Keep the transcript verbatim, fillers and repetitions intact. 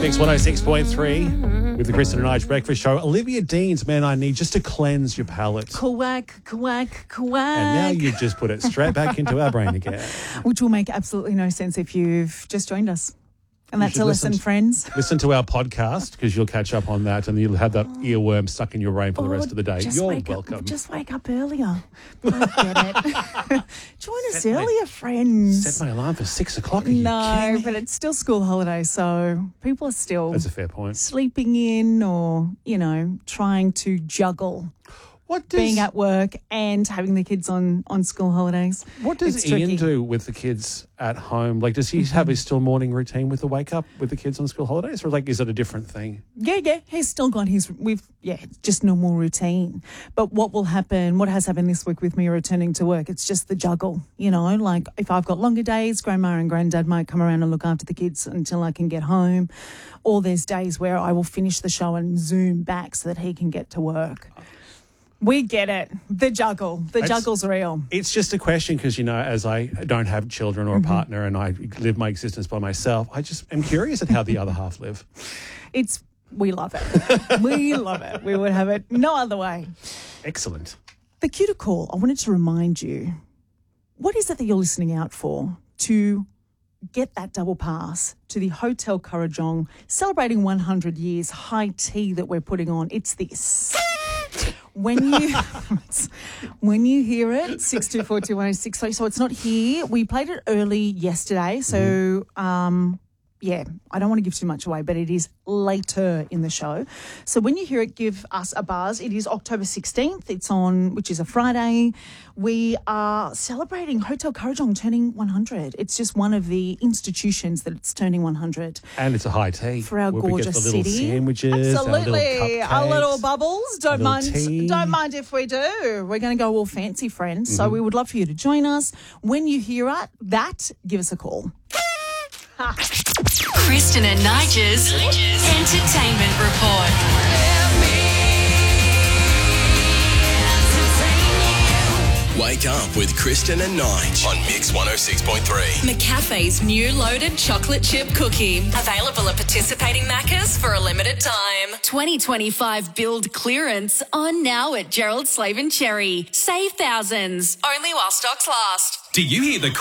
Mix one oh six point three with the Kristen and Nige Breakfast Show. Olivia Dean's Man I Need, just to cleanse your palate. Quack, quack, quack. And now you just put it straight back into our brain again. Which will make absolutely no sense if you've just joined us. And You that's should a lesson, listen to- friends. Listen to our podcast because you'll catch up on that and you'll have that earworm stuck in your brain for the rest of the day. Just You're wake welcome. Up, just wake up earlier. I get it. Join us Set my- earlier, friends. Set my alarm for six o'clock. Are you no, kidding me? but it's still school holidays, so people are still That's a fair point. sleeping in or, you know, trying to juggle What does, being at work and having the kids on, on school holidays. what does It's Ian tricky. do with the kids at home? Like, does he have his still morning routine with the wake up with the kids on school holidays? Or, like, is it a different thing? Yeah, yeah, he's still got his, we've, yeah, it's just normal routine. But what will happen, what has happened this week with me returning to work, it's just the juggle, you know, like if I've got longer days, grandma and granddad might come around and look after the kids until I can get home. Or there's days where I will finish the show and zoom back so that he can get to work. We get it. The juggle. The It's- juggle's real. It's just a question because, you know, as I don't have children or a partner and I live my existence by myself, I just am curious at how the other half live. It's, we love it. we love it. We would have it no other way. Excellent. The cue to call, I wanted to remind you, what is it that you're listening out for to get that double pass to the Hotel Kurrajong celebrating one hundred years high tea that we're putting on? It's this. When you when you hear it, six two four two one oh six three. So it's not here. We played it early yesterday. So, um, yeah, I don't want to give too much away, but it is later in the show. So when you hear it, give us a buzz. It is October sixteenth. It's on, which is a Friday. We are celebrating Hotel Kurrajong turning one hundred. It's just one of the institutions that it's turning one hundred. And it's a high tea. For our where we get gorgeous the little city. sandwiches, Absolutely. our Our little, little cupcakes. bubbles. Don't little mind tea. don't mind if we do. We're going to go all fancy, friends. Mm-hmm. So we would love for you to join us. When you hear it, that, give us a call. Kristen and Nige's Entertainment Report. Wake up with Kristen and Nige on Mix one oh six point three. McCafe's new loaded chocolate chip cookie. Available at participating Maccas for a limited time. twenty twenty-five build clearance on now at Gerald Slave and Cherry. Save thousands. Only while stocks last. Do you hear the